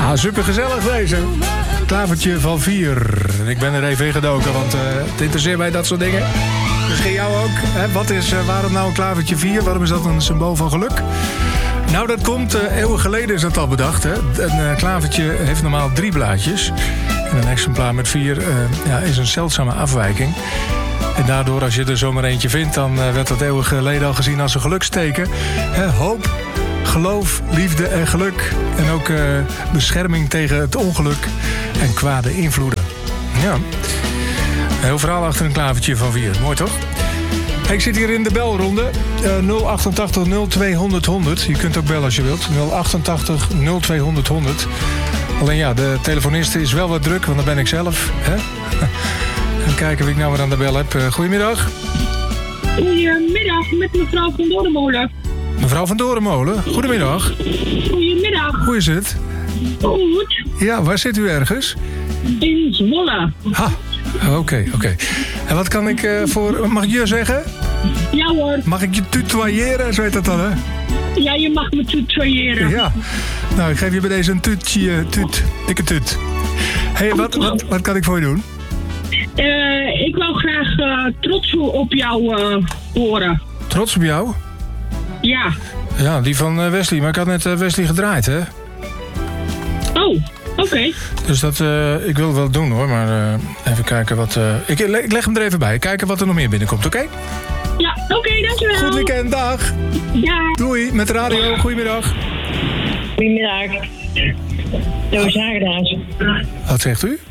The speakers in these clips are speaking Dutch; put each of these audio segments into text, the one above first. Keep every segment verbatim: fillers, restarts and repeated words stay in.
Ja, supergezellig deze. Klavertje van vier. Ik ben er even in gedoken, want uh, het interesseert mij dat soort dingen. Misschien jou ook. Hè? Wat is, uh, waarom nou een klavertje vier? Waarom is dat een symbool van geluk? Nou, dat komt, uh, eeuwen geleden is dat al bedacht. Hè? Een uh, klavertje heeft normaal drie blaadjes. En een exemplaar met vier uh, ja, is een zeldzame afwijking. En daardoor, als je er zomaar eentje vindt, dan uh, werd dat eeuwen geleden al gezien als een geluksteken. Hè? Hoop, geloof, liefde en geluk. En ook uh, bescherming tegen het ongeluk en kwade invloeden. Ja. Een heel verhaal achter een klavertje van vier. Mooi toch? Ik zit hier in de belronde. Uh, nul achtentachtig nul tweehonderd honderd. Je kunt ook bellen als je wilt. nul achtentachtig nul tweehonderd honderd. Alleen ja, de telefonist is wel wat druk, want dat ben ik zelf. Hè? Even kijken wie ik nou weer aan de bel heb. Uh, goedemiddag. Goedemiddag, met mevrouw van Doornmolen. Mevrouw van Doornmolen, goedemiddag. Goedemiddag. Hoe is het? Goed. Ja, waar zit u ergens? In Zwolle. Ha, oké, okay, oké. Okay. En wat kan ik uh, voor... Mag ik je zeggen? Ja hoor. Mag ik je tutoyeren, zo heet dat dan, hè? Ja, je mag me tutoyeren. Ja. Nou, ik geef je bij deze een tutje, tut. Dikke tut. Hé, hey, wat, wat, wat kan ik voor je doen? Uh, ik wou graag uh, trots op jou uh, horen. Trots op jou? Ja. Ja, die van uh, Wesley. Maar ik had net uh, Wesley gedraaid, hè? Oh, oké. Okay. Dus dat, uh, ik wil het wel doen, hoor. Maar uh, even kijken wat... Uh, ik, ik leg hem er even bij. Kijken wat er nog meer binnenkomt, oké? Okay? Ja, oké, okay, dankjewel. Goed weekend, dag. Ja. Doei, met de radio. Goedemiddag. Goedemiddag. Toos Hagenaars. Wat zegt u?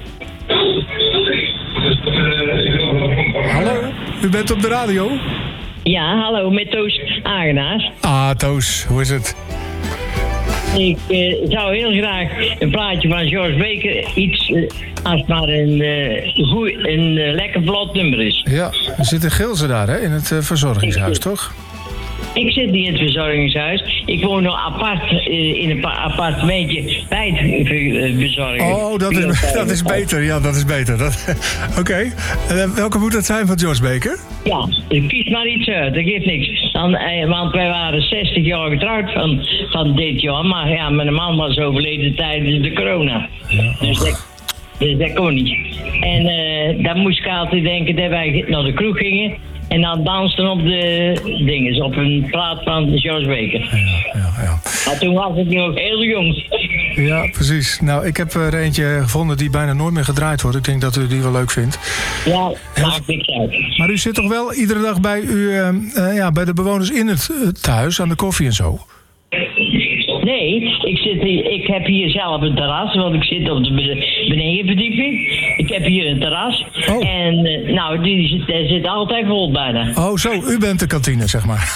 Hallo, u bent op de radio? Ja, hallo, met Toos Hagenaars. Ah, Toos, hoe is het? Ik uh, zou heel graag een plaatje van George Baker, iets uh, als het maar een, uh, goed, een uh, lekker vlot nummer is. Ja, er zitten Gilsen daar, hè, in het uh, verzorgingshuis, ik, toch? Ik zit niet in het verzorgingshuis. Ik woon nog apart uh, in een appartementje bij het uh, verzorgingshuis. Oh, dat is, dat is beter. Ja, dat is beter. Oké. Okay. Uh, welke moet dat zijn van George Baker? Ja, kies maar iets uit. Dat geeft niks. Dan, uh, want wij waren zestig jaar getrouwd van, van dit jaar. Maar ja, mijn man was overleden tijdens de corona. Ja, dus, dat, dus dat kon niet. En uh, dan moest ik altijd denken dat wij naar de kroeg gingen. En dan dansten op de dingen, op een plaat van George Baker. Ja, ja, ja. Maar toen was ik nog heel jong. Ja, precies. Nou, ik heb er eentje gevonden die bijna nooit meer gedraaid wordt. Ik denk dat u die wel leuk vindt. Ja, maakt niks uit. Maar u zit toch wel iedere dag bij, u, uh, uh, ja, bij de bewoners in het uh, thuis, aan de koffie en zo? Nee, ik, zit hier, ik heb hier zelf een terras, want ik zit op de benedenverdieping. Ik heb hier een terras. Oh. En uh, nou, die zit, die zit altijd vol bijna. Oh, zo, u bent de kantine, zeg maar.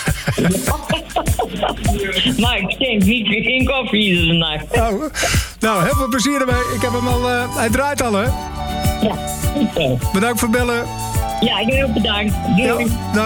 Maar ik denk niet geen koffie iedere nacht. Oh, nou, heel veel plezier ermee. Ik heb hem al, uh, hij draait al, hè? Ja, goed zo. Bedankt voor het bellen. Ja, ik ben ook bedankt. Doei. Ja,